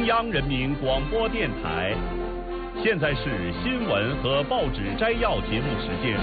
中央人民广播电台，现在是新闻和报纸摘要节目时间。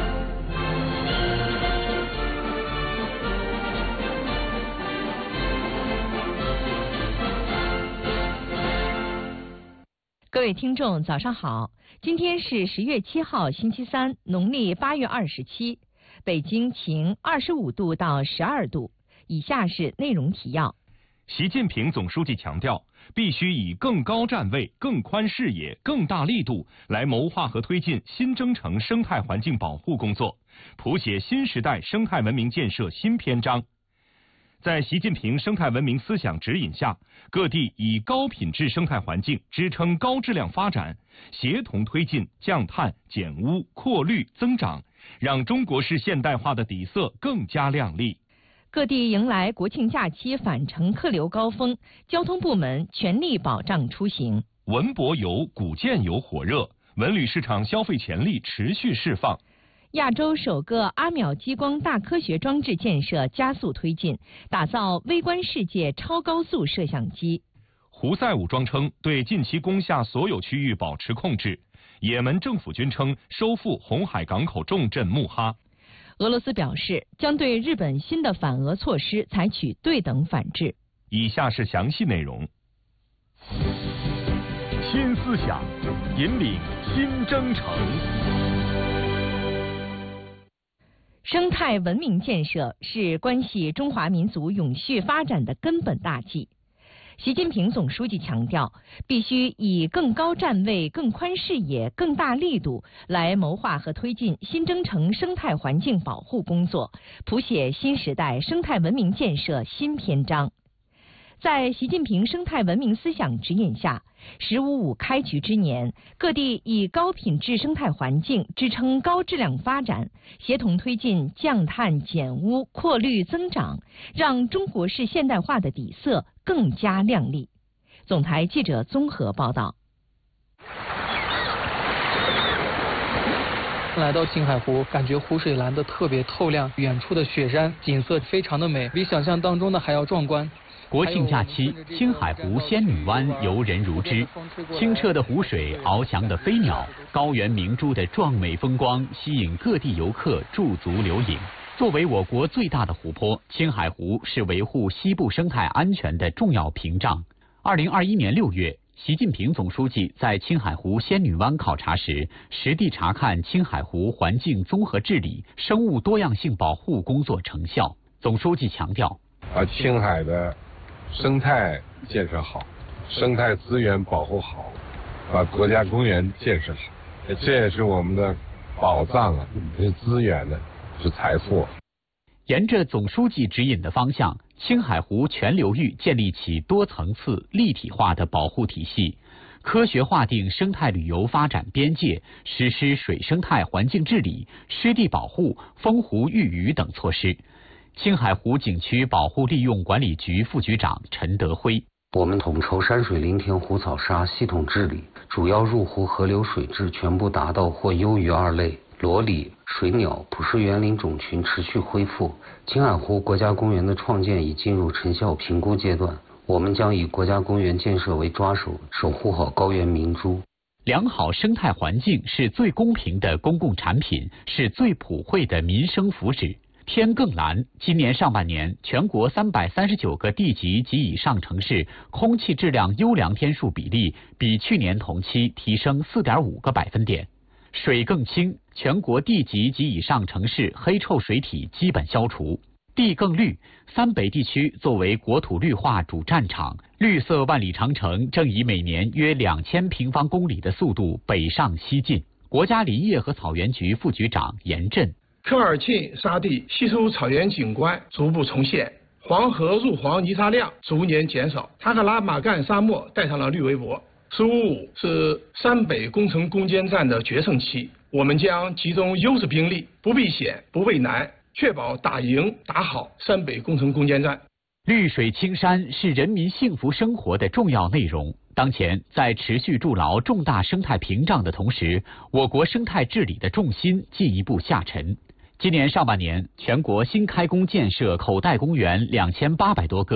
各位听众，早上好！今天是10月7号，星期三，农历8月27，北京晴，25度到12度。以下是内容提要。 习近平总书记强调，必须以更高站位、更宽视野、更大力度来谋划和推进新征程生态环境保护工作，谱写新时代生态文明建设新篇章。在习近平生态文明思想指引下，各地以高品质生态环境支撑高质量发展，协同推进降碳、减污、扩绿、增长，让中国式现代化的底色更加亮丽。 各地迎来国庆假期返程客流高峰，交通部门全力保障出行。 文博游、古建游火热，文旅市场消费潜力持续释放。 亚洲首个阿秒激光大科学装置建设加速推进，打造微观世界超高速摄像机。 胡塞武装称对近期攻下所有区域保持控制。也门政府军称收复红海港口重镇穆哈。 俄罗斯表示将对日本新的反俄措施采取对等反制。 以下是详细内容。 新思想引领新征程。 生态文明建设是关系中华民族永续发展的根本大计。习近平总书记强调，必须以更高站位、更宽视野、更大力度来谋划和推进新征程生态环境保护工作，谱写新时代生态文明建设新篇章。在习近平生态文明思想指引下，“15+5”开局之年，各地以高品质生态环境支撑高质量发展，协同推进降碳、减污、扩绿、增长，让中国式现代化的底色更加亮丽。总台记者综合报道。 来到青海湖，感觉湖水蓝得特别透亮，远处的雪山景色非常的美，比想象当中的还要壮观。 国庆假期，青海湖仙女湾游人如织，清澈的湖水、翱翔的飞鸟、高原明珠的壮美风光，吸引各地游客驻足留影。作为我国最大的湖泊，青海湖是维护西部生态安全的重要屏障。2021年6月，习近平总书记在青海湖仙女湾考察时，实地查看青海湖环境综合治理、生物多样性保护工作成效。总书记强调， 青海的生态建设好，生态资源保护好，把国家公园建设好，这也是我们的宝藏啊，是资源呢，是财富。 沿着总书记指引的方向，青海湖全流域建立起多层次、立体化的保护体系，科学划定生态旅游发展边界，实施水生态环境治理、湿地保护、封湖育鱼等措施。青海湖景区保护利用管理局副局长陈德辉： 我们统筹山水林田湖草沙系统治理，主要入湖河流水质全部达到或优于2类，裸鲤、水鸟、普氏园林种群持续恢复。青海湖国家公园的创建已进入成效评估阶段，我们将以国家公园建设为抓手，守护好高原明珠。 良好生态环境是最公平的公共产品，是最普惠的民生福祉。天更蓝，今年上半年，全国339个地级及以上城市空气质量优良天数比例比去年同期提升4.5个百分点。水更清，全国地级及以上城市黑臭水体基本消除。地更绿，三北地区作为国土绿化主战场，绿色万里长城正以每年约2000平方公里的速度北上西进。国家林业和草原局副局长严震： 科尔沁沙地稀疏草原景观逐步重现，黄河入黄泥沙量逐年减少，塔克拉玛干沙漠带上了绿围脖。15+5是三北工程攻坚战的决胜期，我们将集中优势兵力，不避险不畏难，确保打赢打好三北工程攻坚战。 绿水青山是人民幸福生活的重要内容。当前，在持续筑牢重大生态屏障的同时，我国生态治理的重心进一步下沉。今年上半年，全国新开工建设口袋公园2800多个，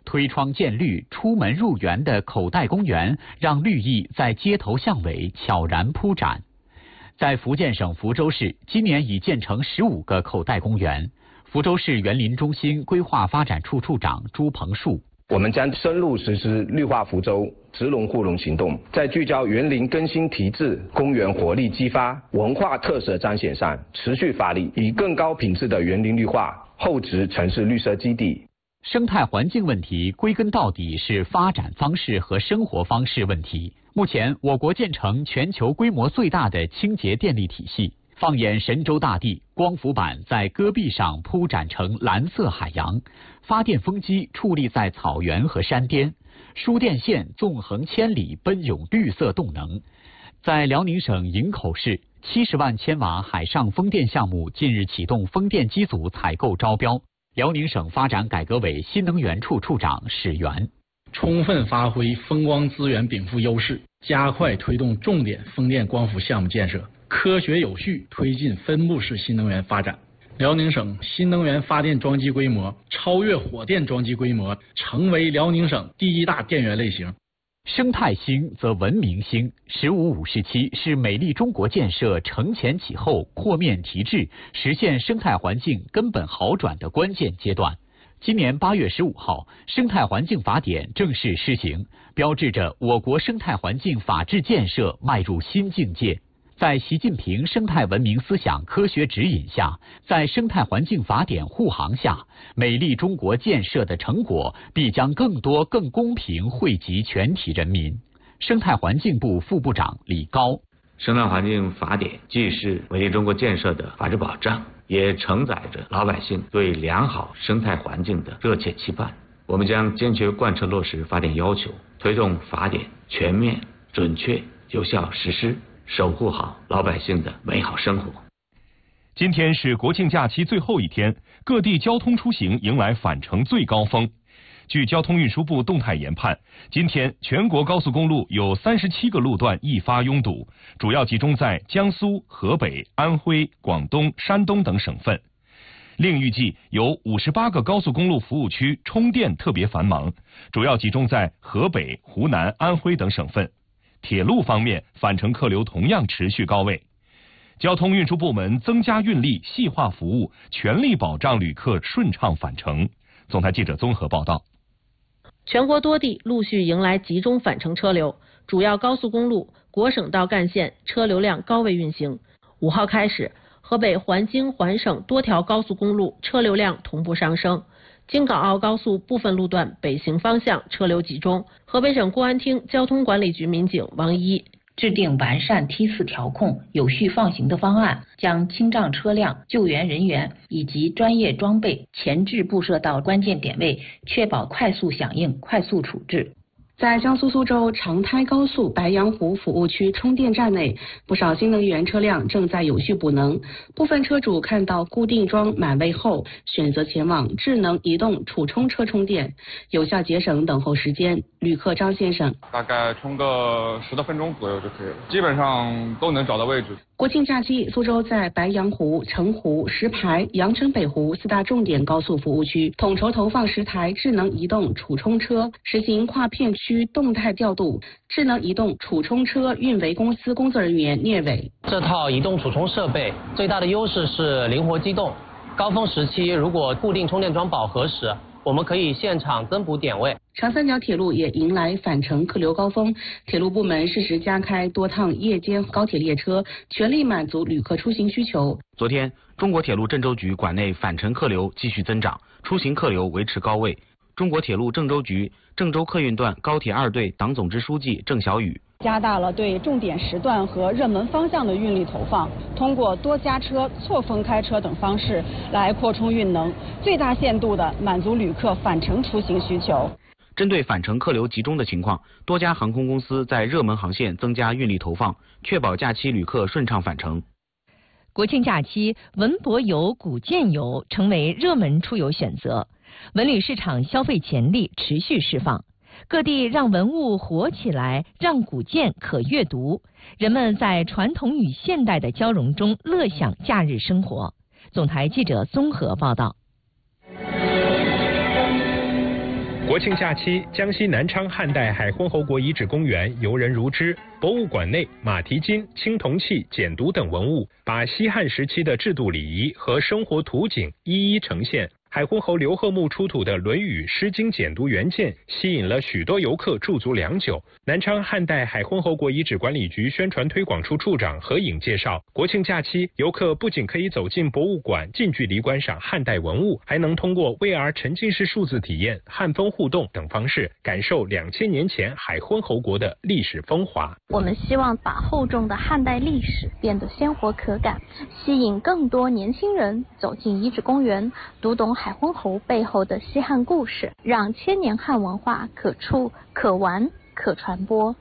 推窗见绿、出门入园的口袋公园，让绿意在街头巷尾悄然铺展。在福建省福州市，今年已建成15个口袋公园。福州市园林中心规划发展处处长朱鹏树： 我们将深入实施绿化福州、植龙护龙行动，在聚焦园林更新提质、公园活力激发、文化特色彰显上持续发力，以更高品质的园林绿化厚植城市绿色基地。 生态环境问题归根到底是发展方式和生活方式问题。目前，我国建成全球规模最大的清洁电力体系。放眼神州大地，光伏板在戈壁上铺展成蓝色海洋，发电风机矗立在草原和山巅，输电线纵横千里，奔涌绿色动能。在辽宁省营口市，70万千瓦海上风电项目近日启动风电机组采购招标。辽宁省发展改革委新能源处处长史源： 充分发挥风光资源禀赋优势，加快推动重点风电光伏项目建设，科学有序推进分布式新能源发展。辽宁省新能源发电装机规模超越火电装机规模，成为辽宁省第1大电源类型。 生态兴则文明兴，15、57是美丽中国建设承前启后、扩面提质，实现生态环境根本好转的关键阶段。今年8月15号，生态环境法典正式施行，标志着我国生态环境法治建设迈入新境界。在习近平生态文明思想科学指引下，在生态环境法典护航下，美丽中国建设的成果必将更多、更公平惠及全体人民。生态环境部副部长李高： 生态环境法典既是美丽中国建设的法治保障，也承载着老百姓对良好生态环境的热切期盼。我们将坚决贯彻落实法典要求，推动法典全面、准确、有效实施，守护好老百姓的美好生活。 今天是国庆假期最后一天，各地交通出行迎来返程最高峰。据交通运输部动态研判，今天全国高速公路有37个路段易发拥堵，主要集中在江苏、河北、安徽、广东、山东等省份。另预计有58个高速公路服务区充电特别繁忙，主要集中在河北、湖南、安徽等省份。铁路方面，返程客流同样持续高位。交通运输部门增加运力，细化服务，全力保障旅客顺畅返程。总台记者综合报道。 全国多地陆续迎来集中返程车流，主要高速公路、国省道干线车流量高位运行。5号开始，河北环京环省多条高速公路车流量同步上升。京港澳高速部分路段北行方向车流集中。河北省公安厅交通管理局民警王一制定完善梯次调控、有序放行的方案，将清障车辆、救援人员以及专业装备前置布设到关键点位，确保快速响应、快速处置。 在江苏苏州长滩高速白洋湖服务区充电站内，不少新能源车辆正在有序补能。部分车主看到固定桩满位后，选择前往智能移动储充车充电，有效节省等候时间。旅客张先生： 大概充个10多分钟左右就可以了，基本上都能找到位置。 国庆假期，苏州在白洋湖、澄湖、石牌、阳澄北湖4大重点高速服务区统筹投放10台智能移动储充车，实行跨片区动态调度。智能移动储充车运维公司工作人员聂伟： 这套移动储充设备最大的优势是灵活机动，高峰时期如果固定充电桩饱和时，我们可以现场增补点位。 长三角铁路也迎来返程客流高峰，铁路部门适时加开多趟夜间高铁列车，全力满足旅客出行需求。 昨天，中国铁路郑州局管内返程客流继续增长，出行客流维持高位。中国铁路郑州局郑州客运段高铁2队党总支书记郑小雨： 加大了对重点时段和热门方向的运力投放，通过多加车、错峰开车等方式来扩充运能，最大限度地满足旅客返程出行需求。 针对返程客流集中的情况，多家航空公司在热门航线增加运力投放，确保假期旅客顺畅返程。 国庆假期，文博游、古建游成为热门出游选择，文旅市场消费潜力持续释放。各地让文物活起来，让古建可阅读，人们在传统与现代的交融中乐享假日生活。总台记者综合报道。 国庆假期，江西南昌汉代海昏侯国遗址公园游人如织，博物馆内马蹄金、青铜器、简牍等文物，把西汉时期的制度礼仪和生活图景一一呈现。海昏侯刘贺墓出土的《论语》《诗经》简牍原件，吸引了许多游客驻足良久。南昌汉代海昏侯国遗址管理局宣传推广处处长何颖介绍，国庆假期，游客不仅可以走进博物馆，近距离观赏汉代文物，还能通过 VR 沉浸式数字体验、汉风互动等方式，感受2000年前海昏侯国的历史风华。 我们希望把厚重的汉代历史变得鲜活可感，吸引更多年轻人走进遗址公园，读懂海昏侯背后的西汉故事，让千年汉文化可触、可玩、可传播。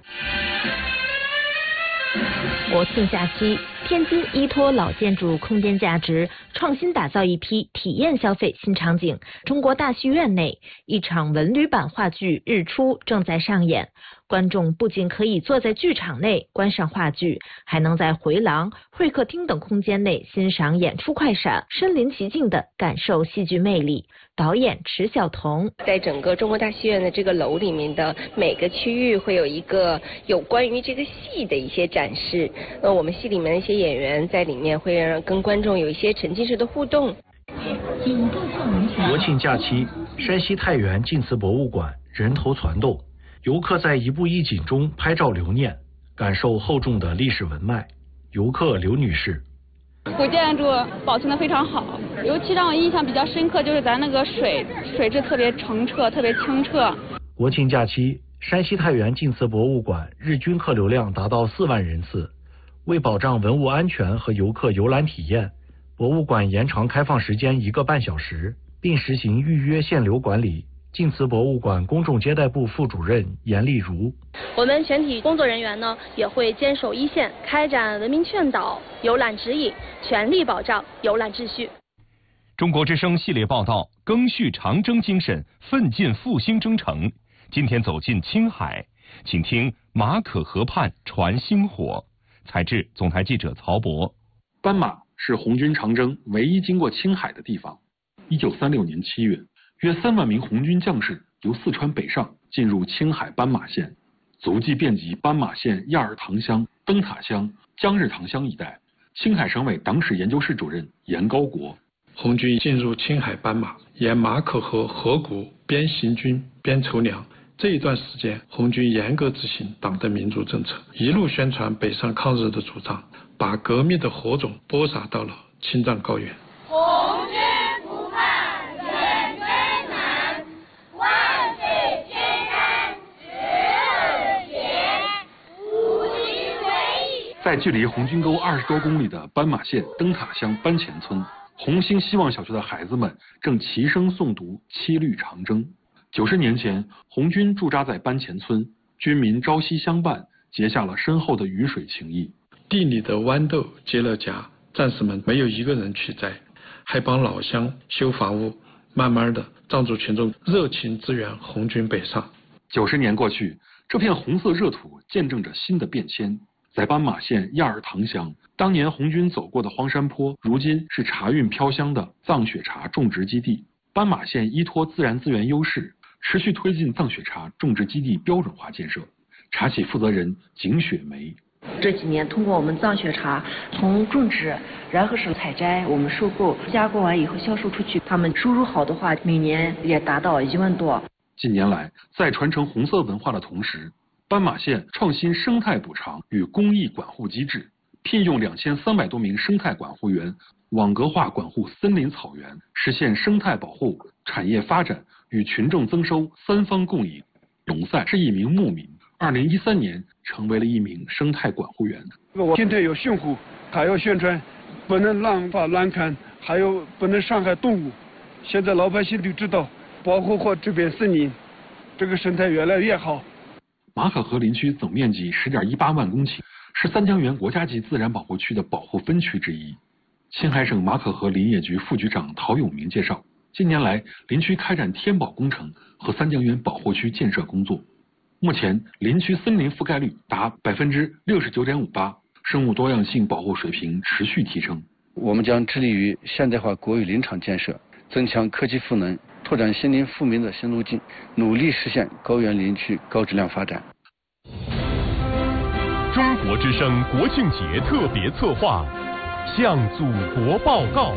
国庆假期，天津依托老建筑空间价值，创新打造一批体验消费新场景。中国大戏院内，一场文旅版话剧《日出》正在上演。观众不仅可以坐在剧场内观赏话剧，还能在回廊、会客厅等空间内欣赏演出快闪，身临其境地感受戏剧魅力。导演池晓彤在整个中国大戏院的这个楼里面的每个区域会有一个有关于这个戏的一些展示，我们戏里面的一些演员在里面会让跟观众有一些沉浸式的互动。 国庆假期，山西太原晋祠博物馆人头攒动，游客在一步一景中拍照留念，感受厚重的历史文脉。游客刘女士。 古建筑保存得非常好，尤其让我印象比较深刻就是咱那个水质特别澄澈，特别清澈。 国庆假期，山西太原晋祠博物馆日均客流量达到4万人次。为保障文物安全和游客游览体验，博物馆延长开放时间1个半小时，并实行预约限流管理。晋祠博物馆公众接待部副主任严丽如： 我们全体工作人员呢，也会坚守一线，开展文明劝导、游览指引，全力保障游览秩序。 中国之声系列报道：赓续长征精神，奋进复兴征程。今天走进青海，请听马可河畔传星火。采制总台记者曹博。 斑马是红军长征唯一经过青海的地方。1936年7月。约3万名红军将士由四川北上，进入青海斑马县，足迹遍及斑马县亚尔塘乡、灯塔乡、江日塘乡一带。青海省委党史研究室主任严高国： 红军进入青海斑马，沿马可河河谷边行军边筹粮。这一段时间，红军严格执行党的民主政策，一路宣传北上抗日的主张，把革命的火种播撒到了青藏高原。 红军不怕远征难，万岁千山十里田，无敌为义。 在距离红军沟20多公里的斑马县灯塔乡班前村，红星希望小学的孩子们正齐声诵读七律长征。90年前，红军驻扎在班前村，军民朝夕相伴，结下了深厚的鱼水情谊。 地里的豌豆结了荚，战士们没有一个人去摘，还帮老乡修房屋。慢慢的，藏族群众热情支援红军北上。 90年过去，这片红色热土见证着新的变迁。在斑马县亚尔塘乡，当年红军走过的荒山坡，如今是茶韵飘香的藏雪茶种植基地。斑马县依托自然资源优势，持续推进藏雪茶种植基地标准化建设。茶企负责人景雪梅： 这几年通过我们藏雪茶从种植，然后是采摘，我们收购，加工完以后销售出去，他们收入好的话，每年也达到1万多。 近年来，在传承红色文化的同时，斑马县创新生态补偿与公益管护机制，聘用2300多名生态管护员，网格化管护森林草原，实现生态保护、产业发展与群众增收3方共赢。龙赛是一名牧民，2013年成为了一名生态管护员。 我现在有训护，还要宣传，不能滥发滥砍，还有不能伤害动物。现在老百姓都知道，保护好这片森林，这个生态越来越好。 马可河林区总面积10.18万公顷，是三江源国家级自然保护区的保护分区之一。青海省马可河林业局副局长陶永明介绍，近年来林区开展天保工程和三江源保护区建设工作。目前林区森林覆盖率达69.58%，生物多样性保护水平持续提升。 我们将致力于现代化国有林场建设，增强科技赋能， 拓展森林富民的新路径，努力实现高原林区高质量发展。 中国之声国庆节特别策划，向祖国报告。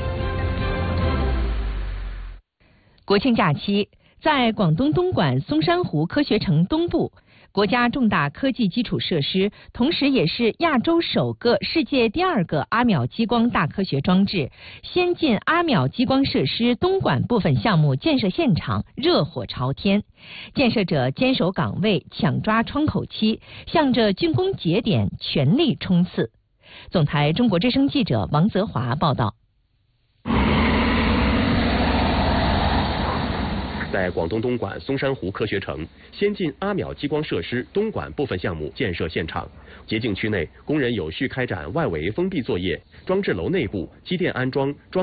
国庆假期，在广东东莞松山湖科学城东部，国家重大科技基础设施，同时也是亚洲首个、世界第2个阿秒激光大科学装置——先进阿秒激光设施东莞部分项目建设现场热火朝天，建设者坚守岗位，抢抓窗口期，向着竣工节点全力冲刺。总台中国之声记者王泽华报道。 在广东东莞松山湖科学城，先进阿秒激光设施东莞部分项目建设现场，洁净区内工人有序开展外围封闭作业，装置楼内部机电安装装